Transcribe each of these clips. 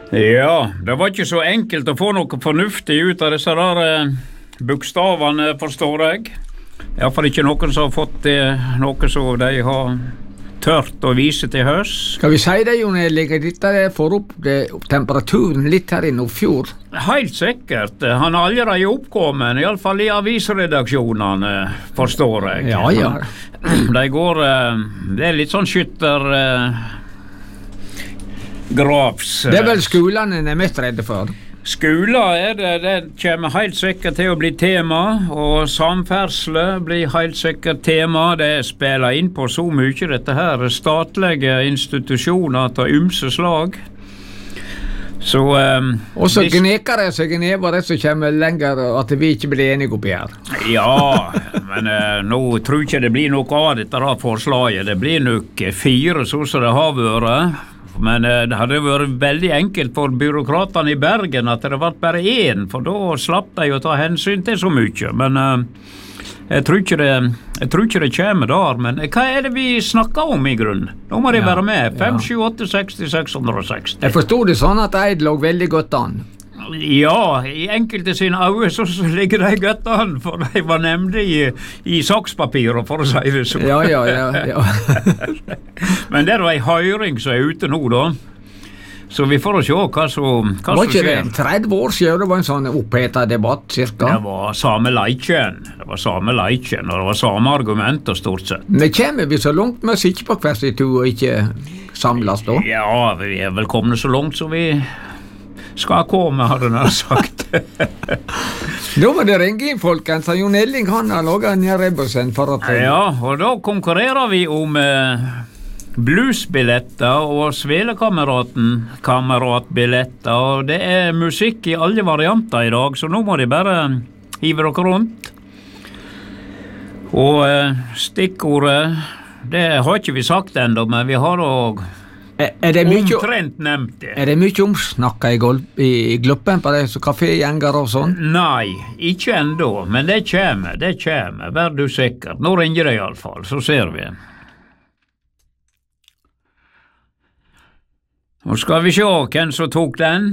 Ja, det var ikke så enkelt å få noe fornuftig ut av disse der bokstavene, forstår jeg. I hvert fall ikke noen som har fått noe som de har tørt å vise til høst. Skal vi si det, Jon Erik, dette får opp temperaturen litt her i Nordfjord? Helt sikkert. Han er allerede oppkommet, i alle fall i avisredaksjonene, forstår jeg. Ja, ja. De går, det er litt sånn skytter... gravs. Det er vel skolene er mest redde for? Skoler det kommer helt sikkert til å bli tema, og samferdsle blir helt sikkert tema. Det spiller inn på så mye dette her, statlige institusjoner til ymse slag. Så og så gneker det seg ned det som kommer lenger, at vi ikke blir enige oppi her. Ja, men nå tror jeg ikke det blir noe av dette her forslaget. Det blir nok 4 sånn som det har vært. Men det hadde vært veldig enkelt for byråkratene i Bergen at det var bare 1, for da slapp de å ta hensyn til så mye. Men jeg tror ikke det kommer der. Men hva er det vi snakker om i grunnen? Nå må de være med. 5, 7, 8, 60, 660. Jeg forstod det sånn at Eid lå veldig godt an. Ja, i enkelte sine øyne så ligger de godt an, for de var nemlig i sakspapirer, for å si det så. Ja. Men det er en høring som er ute nå, da. Så vi får se hva som skjer. Var ikke det 30 år siden det var en sånn opphetet debatt, cirka? Det var samme leiken, og det var samme argumenter, stort sett. Men kommer vi så langt med å sitte på hver sitt og ikke samles, da? Ja, vi er vel kommet så langt som vi skal komme, hadde han sagt. Da må det ringe inn, folkens. Jon Elling, han har laget en rebusen for at... Ja, og da konkurrerer vi om bluesbilletter og Svelekameratbilletter, og det er musikk i alle varianter i dag, så nå må de bare hive dere rundt. Og stikkordet, det har ikke vi sagt enda, men vi har også omtrent nevnt det. Er det mye omsnakket i Gloppen på det, så kafégjenger og sånn? Nei, ikke enda, men det kommer, vær du sikker. Nå ringer det i alle fall, så ser vi. Nå skal vi se hvem som tok den.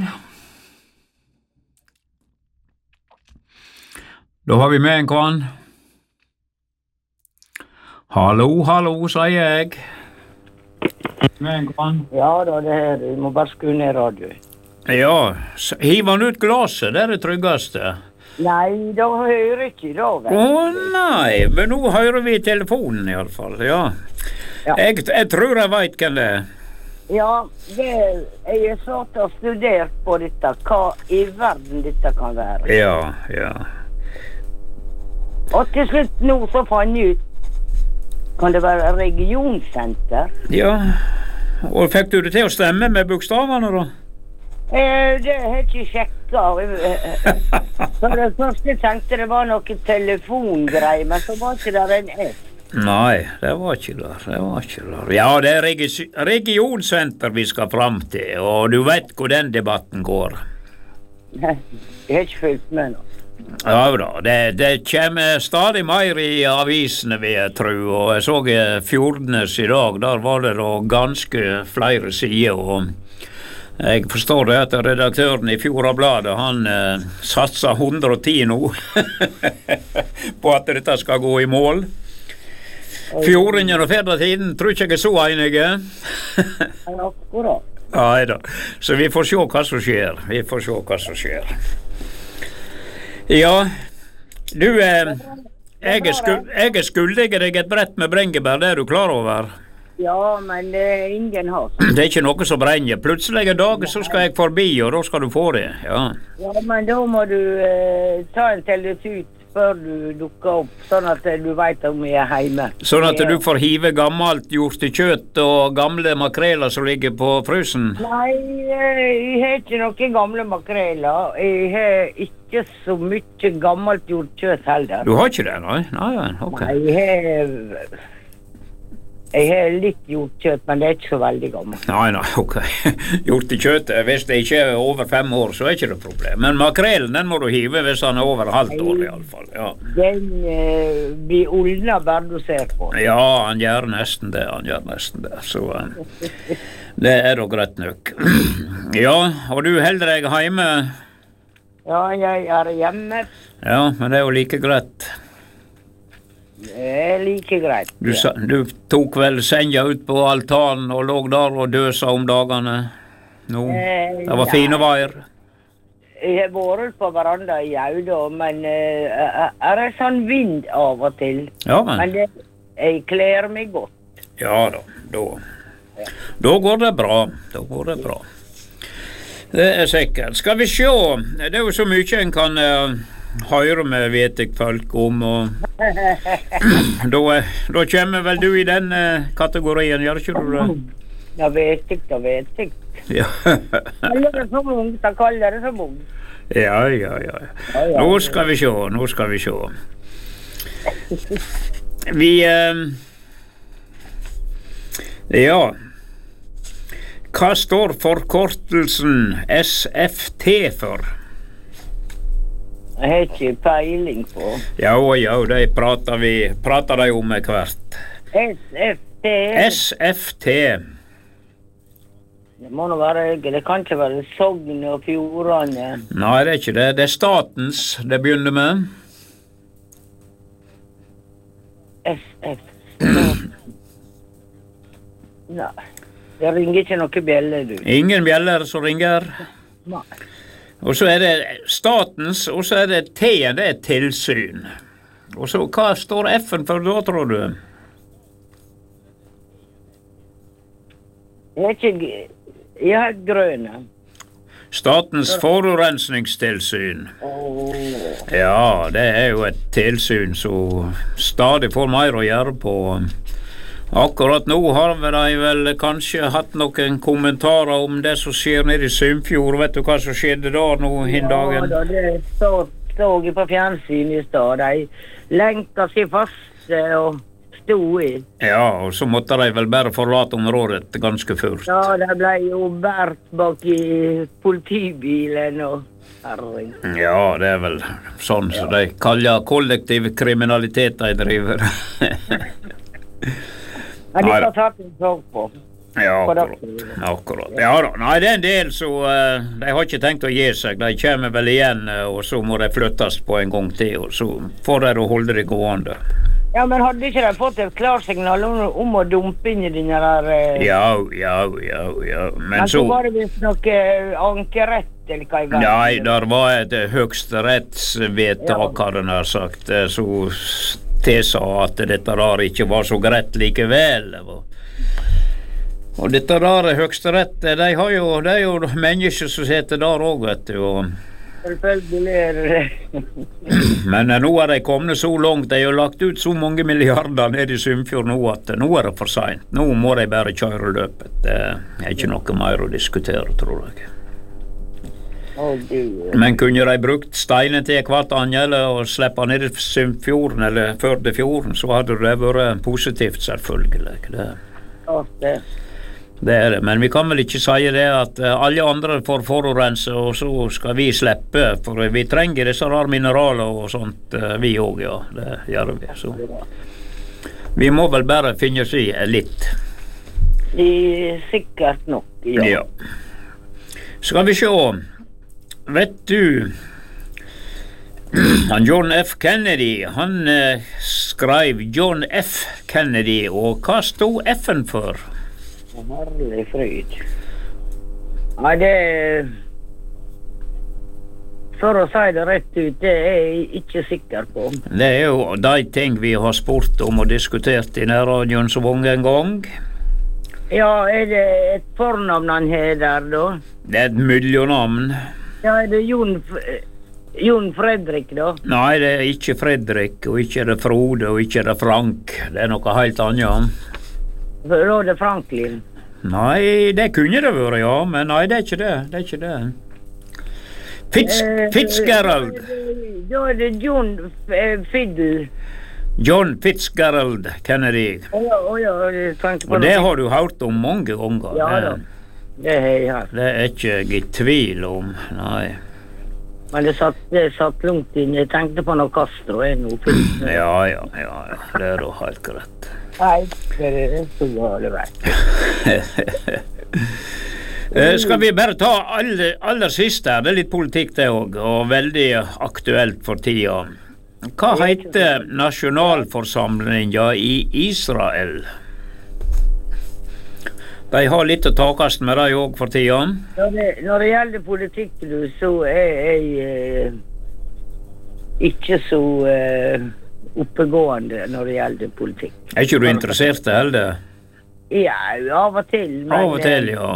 Da har vi med en kvann. Hallo, sier jeg. Ja da, det her, vi må bare skru ned radio. Ja, hiv han ut glaset, det er det tryggeste. Nei, da hører ikke da, vel? Nei, men nå hører vi telefonen i alle fall, ja. Jeg tror jeg vet hvem det er. Ja, jeg har satt og studert på dette, hva i verden dette kan være. Ja. Og til slutt nå så fant jeg ut, kan det være regionsenter? Ja, og fikk du det til å stemme med bokstavene da? Det har jeg ikke sjekket. For det første tenkte det var noe telefongreier, men så var ikke det en S. Nei, det var ikke der. Ja, det er regionsenter vi skal fram til, og du vet hvor den debatten går. Jeg har ikke fulgt med nå. Ja da, det kommer stadig mer i avisene, vil jeg tro, og jeg så Fjordnes i dag, der var det da ganske flere sider, og jeg forstår det at redaktøren i Fjordabladet, han satser 110 nå på at dette skal gå i mål. Fjordingen og Fedretiden tror ikke jeg er så enige. Nei da, så vi får se hva som skjer. Ja, du, jeg er skyldig deg et brett med brengebær, det er du klar over? Ja, men det er ingen har. Det er ikke noe som brenner. Plutselig en dag så skal jeg forbi, og da skal du få det, ja. Ja, men da må du ta en telletut før du dukker opp, sånn at du vet om jeg er hjemme. Sånn at du får hive gammelt hjortekjøtt og gamle makreler som ligger på frysen? Nei, jeg har ikke noen gamle makreler. Jeg har ikke så mye gammelt hjortekjøtt heller. Du har ikke det, nei? Nei, ok. Nei, jeg har litt hjortekjøtt, men det er ikke så veldig gammelt. Nei, ok. Hjortekjøtt, hvis det ikke er over 5 år, så er ikke det problem. Men makrelen, den må du hive hvis han er over halvt år i alle fall. Ja. Den blir olna bare du ser på. Ja, han gjør nesten det, Så, Det da greit nok. Ja, og du holder deg hjemme? Ja, jeg hjemme. Ja, men det jo like greit. Det like greit. Du tok vel senja ut på altanen og lå der og døsa om dagene? Nå, det var fine veier. Jeg har vært på veranda i Auda, men det sånn vind av og til. Ja, men jeg kler meg godt. Ja da går det bra. Det sikkert. Skal vi se, det jo så mye en kan høre med, vet jeg, folk om, og da kommer vel du i den kategorien, gjør ikke du det? Da vet jeg. Ja. Kaller det som ung, da kaller det som ung. Ja. Nå skal vi se. Ja. Hva står forkortelsen SFT for? Jeg har ikke peiling på. Ja, det prater de om hvert. SFT. Det må nå være, det kan ikke være Sogn og Fjordane. Nei, det ikke det. Det statens det begynner med. Nei, det ringer ikke noe bjeller, du. Ingen bjeller som ringer. Nei. Og så det statens, og så det T-en, det tilsyn. Og så, hva står F-en for da, tror du? Jeg har grønne. Statens forurensningstilsyn. Ja, det jo et tilsyn som stadig får mer å gjøre på. Akkurat nå har de vel kanskje hatt noen kommentarer om det som skjer nede i Sunnfjord. Vet du hva som skjedde der nå hin dagen? Ja, det så jeg på fjernsyn i stad. De lenka seg fast og stod i. Ja, og så måtte de vel bare forlate området ganske fort. Ja, de ble jo bært bak i politibilen og herring. Ja, det vel sånn som de kaller kollektiv kriminalitet de driver. Ja, de har tatt en sånn på. Ja, akkurat. Ja da, nei, det en del så de har ikke tenkt å gi seg. De kommer vel igjen, og så må de flyttes på en gang til, og så får de å holde det gående. Ja, men hadde ikke de fått et klarsignal om å dumpe inn i denne der... Ja. Men så var det visst noe ankerett, eller hva i verden? Nei, der var et høyesterettsvedtak, har den her sagt, så tilsa at dette der ikke var så greit likevel. Og dette der høyesterett, det er jo mennesker som sitter der også, vet du, og men nå de kommet så langt, de har lagt ut så mange milliarder ned i Sunnfjord nå, at nå det for sent. Nå må de bare kjøre løpet. Det ikke noe mer å diskutere, tror jeg. Men kunne de brukt steinen til hvert annet og slippe ned i Sunnfjorden eller Førdefjorden, så hadde det vært positivt, selvfølgelig. Det det, men vi kan vel ikke si det at alle andre får forurense, og så skal vi slippe, for vi trenger disse rar mineraler og sånt, vi også, ja, det gjør vi. Så vi må vel bare finne oss i litt. Sikkert nok, ja. Skal vi se, vet du, John F. Kennedy, han skrev John F. Kennedy, og hva stod F-en for? Herlig fryd. Ja, det... For å si det rett ut, det jeg ikke sikker på. Det jo de ting vi har spurt om og diskutert i nærradioen så mange en gang. Ja, det et fornavn han har der, da? Det et millionavn. Ja, det Jon Fredrik, da? Nei, det ikke Fredrik, og ikke det Frode, og ikke det Frank. Det noe helt annet. Råde Franklin? Nei, det kunne det vært, ja, men nei, det ikke det. Fitzgerald. Da det John Fiddle. John Fitzgerald Kennedy. Og det har du hørt om mange ganger. Ja da, det har jeg hørt. Det ikke jeg i tvil om, nei. Men det satt langt inn. Jeg tenkte på noe Castro. Ja, det da helt greit. Nei, det så galt. Skal vi bare ta aller siste her, det litt politikk det også, og veldig aktuelt for tida. Hva heter nasjonalforsamlinga i Israel? De har litt å takast med det også for tida. Når det gjelder politikk, så jeg ikke så oppegående når det gjelder politikk. Ikke du interessert i det? Ja, av og til. Men, av og til, ja.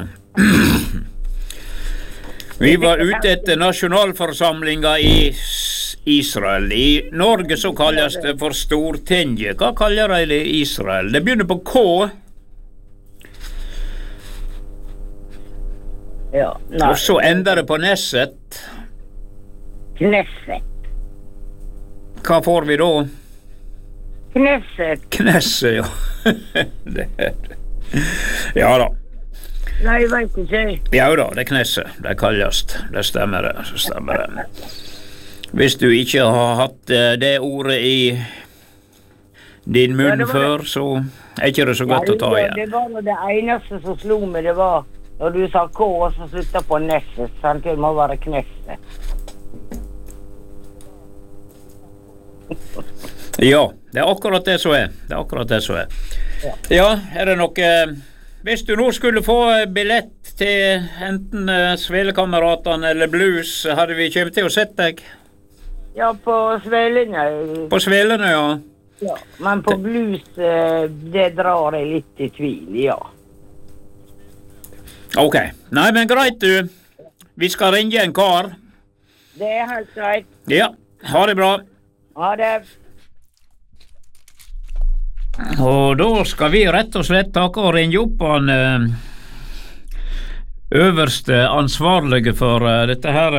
Vi var ute etter nasjonalforsamlinga i Israel. I Norge så kalles det for Stortinget. Hva kaller de det i Israel? Det begynner på K. Ja, og så ender det på Nesset. Knesset. Hva får vi da? Knesset. Knesset, ja. Ja da. Nei, jeg vet ikke. Ja da, det Knesset. Det kalles. Det stemmer det. Så stemmer det. Hvis du ikke har hatt det ordet i din munn før, så er ikke det så godt å ta igjen. Det var det eneste som slo meg, det var når du sa K, så sluttet på Nesset. Sant? Det må være Knesset. Ja, det er akkurat det som er. Det er akkurat det som er. Ja, er det noe... Hvis du nå skulle få billett til enten Svelekameratene eller Blues, hadde vi kommet til å sett deg? Ja, på Svelene. På Svelene, ja. Ja, men på Blues, det drar jeg litt i tvil, ja. Ok. Nei, men greit du. Vi skal ringe en kar. Det er helt greit. Ja, ha det bra. Ha det. Og da skal vi rett og slett takke og ringe opp han øverste ansvarlige for dette her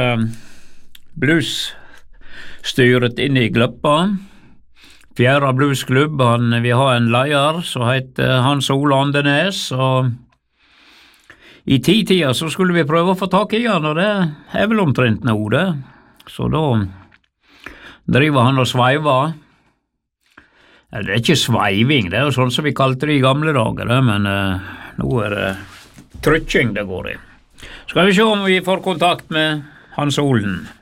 bluesstyret inne i Gløppa. Fjæra bluesklubb. Vi har en leder som heter Hans Ole Andenes, og i 10-tida så skulle vi prøve å få tak i han, og det er vel omtrent nå det. Så da driver han og sveiver. Det er ikke sveiving, det er jo sånn som vi kalte det i gamle dager, men nå er det trykking det går i. Skal vi se om vi får kontakt med Hans Olen.